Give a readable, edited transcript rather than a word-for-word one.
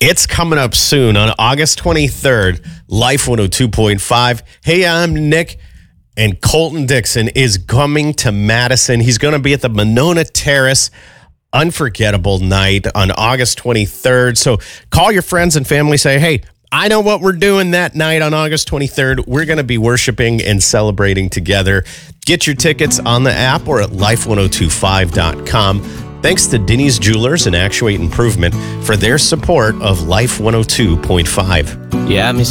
It's coming up soon on August 23rd, Life 102.5. Hey, I'm Nick, and Colton Dixon is coming to Madison. He's going to be at the Monona Terrace. Unforgettable night on August 23rd. So call your friends and family, say, hey, I know what we're doing that night on August 23rd. We're going to be worshiping and celebrating together. Get your tickets on the app or at life1025.com. Thanks to Denny's Jewelers and Actuate Improvement for their support of Life 102.5. Yeah, Miss